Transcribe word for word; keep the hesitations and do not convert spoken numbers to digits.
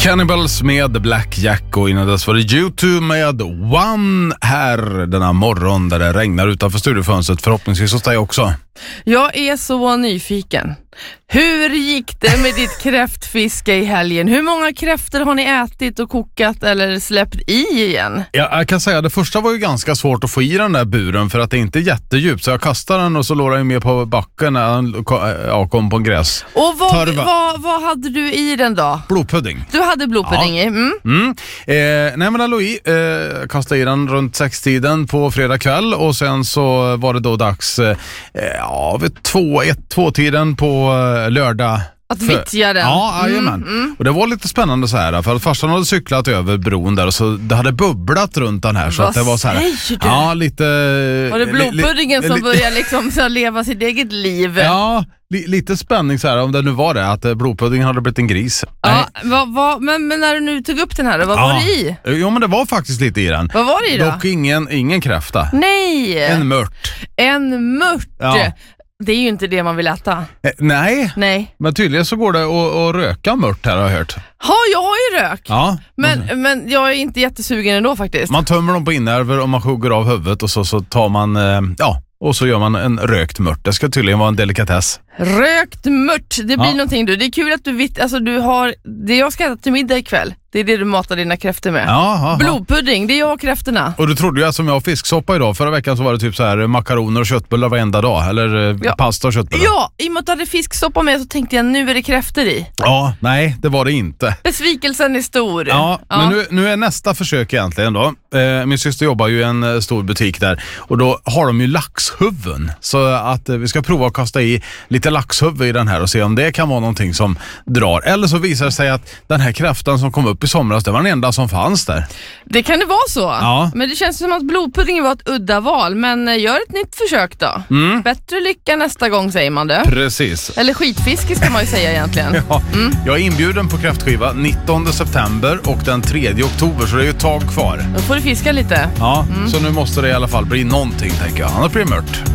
Cannibals med Black Jack och innan dess var det U två med One här denna morgon där det regnar utanför studiofönstret, förhoppningsvis hos dig också. Jag är så nyfiken. Hur gick det med ditt kräftfiske i helgen? Hur många kräftor har ni ätit och kokat eller släppt i igen? Ja, jag kan säga att det första var ju ganska svårt att få i den där buren för att det inte är jättedjupt. Så jag kastade den och så låg den med på backen när han ja, kom på en gräs. Och vad, vad, vad hade du i den då? Blodpudding. Du hade blodpudding ja. i? Mm. Mm. Eh, nej men den låg i. Eh, kastade i den runt sextiden på fredag kväll och sen så var det då dags eh, ja, vid två, ett, två tiden på lördag. Att vittja den. Ja, jajamän. Mm, mm. Och det var lite spännande så här för att farsan hade cyklat över bron där och så det hade bubblat runt den här så vad att det var så här. Säger du? Ja, lite. Var det blodpuddingen li, li, som började liksom så leva sitt eget liv? Ja, li, lite spänning så här om det nu var det att blodpuddingen hade blivit en gris. Ja, vad, vad, men, men när du nu tog upp den här, vad ja. var det i? Jo, men det var faktiskt lite i den. Vad var det i då? Dock ingen ingen kräfta. Nej. En mört. En mört. Ja. Det är ju inte det man vill äta. Eh, nej. Nej. Men tydligen så går det att, att röka mört här har jag hört. Ja, jag har ju rök. Ja. Men, mm. men jag är inte jättesugen ändå faktiskt. Man tömmer dem på innerver och man hugger av huvudet och så, så tar man, eh, ja, och så gör man en rökt mört. Det ska tydligen vara en delikatess. Rökt mört, det blir ja. någonting du. Det är kul att du vet, alltså du har, det jag ska äta till middag ikväll. Det är det du matar dina kräftor med. Jaha. Blodpudding, det är jag och kräftorna. Och du trodde ju att som jag har fisksoppa idag. Förra veckan så var det typ så här makaroner och köttbullar varenda dag. Eller ja. pasta och köttbullar. Ja, i och med att du hade fisksoppa med så tänkte jag nu är det kräftor i. Ja, nej det var det inte. Besvikelsen är stor. Ja, ja. men nu, nu är nästa försök egentligen då. Eh, min syster jobbar ju i en stor butik där. Och då har de ju laxhuvuden. Så att eh, vi ska prova att kasta i lite laxhuvud i den här och se om det kan vara någonting som drar. Eller så visar det sig att den här kräftan som kom upp i somras, det var den enda som fanns där. Det kan det vara så. Ja. Men det känns som att blodpuddingen var ett udda val. Men gör ett nytt försök då. Mm. Bättre lycka nästa gång säger man det. Precis. Eller skitfiske ska man ju säga egentligen. Ja. Mm. Jag är inbjuden på kräftskiva nittonde september och den tredje oktober, så det är ju ett tag kvar. Då får du fiska lite. Ja, mm. så nu måste det i alla fall bli någonting tänker jag. Annars blir det mört.